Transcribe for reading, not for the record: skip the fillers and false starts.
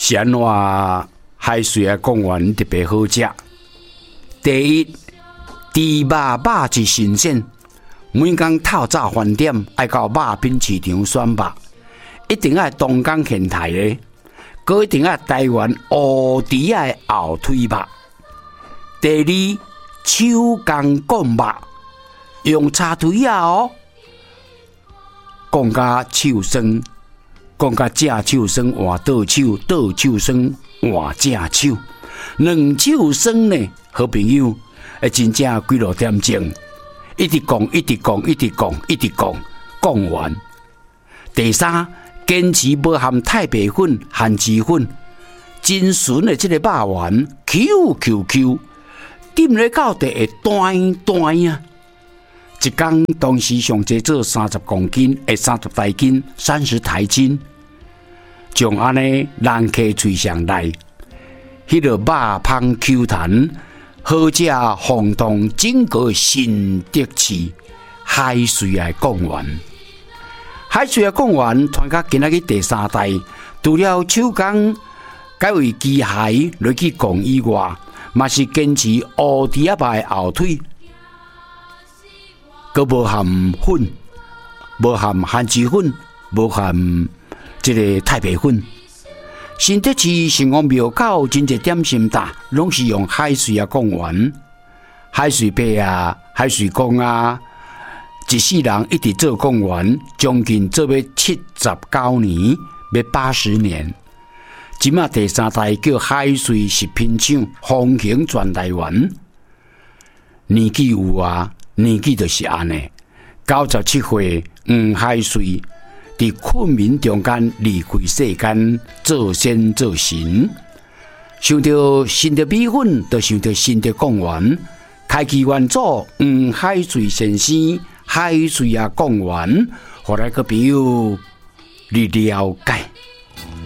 是安怎海水啊公园特别好食。第一，猪肉是新鲜，每天透早饭点爱到肉品市场选肉，一定要东港现台的，佮一定要台湾乌猪的后腿肉。第二，手工讲肉，用叉腿啊哦，讲甲手酸，讲甲正手酸换倒手，倒手酸换正手，两手酸呢，好朋友，会真正几落点钟，一直讲，一直讲，一直讲，一直讲，讲完。第三，坚持无含太白粉、番薯粉，真纯的这个肉丸 ，Q， 点咧到地会弹弹啊！一天当时上济做30公斤，会30台斤，30台斤，将安尼人客嘴上来，迄个肉香 Q 弹，好食红彤整个新德市海水的公园。海水的公园传到今仔日第3代，除了手工改为机械落去讲以外，嘛是坚持乌猪仔肉的后腿，佮无含粉，无含番薯粉，无含这个太白粉。新德市成功庙口真侪点心搭，拢是用海水啊公园、海水杯啊、海水公啊，一世人一直做公园，将近做要79年，要80年。即马第3代叫海水食品厂，风行全台湾。年纪有啊，年纪就是安尼。97岁，海水伫困民中间离开世间，做仙做神。想到新德米粉，就想到新德公园。开基元祖海水先生，海水啊公园，互咱个朋友你了解。